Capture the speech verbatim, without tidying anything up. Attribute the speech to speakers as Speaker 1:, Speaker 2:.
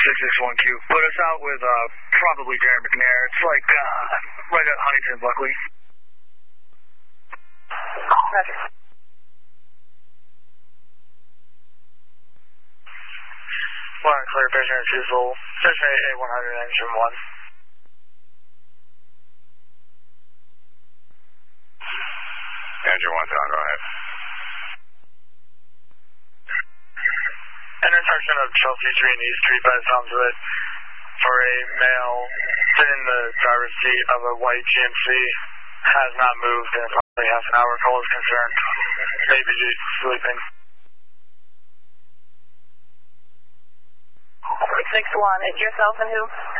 Speaker 1: six six one Q. Put us out with uh, probably Darren McNair. It's like uh, right at Huntington and Buckley.
Speaker 2: Roger.
Speaker 3: One clear, Fisher and Fuel. Fisher A one hundred, engine one.
Speaker 4: Engine one, down, go ahead.
Speaker 3: Intersection of Chelsea Street and East Street by the sounds of it for a male sitting in the driver's seat of a white G M C. Has not moved in probably half an hour. Call is concerned. Maybe sleeping.
Speaker 2: six one, it's yourself and who?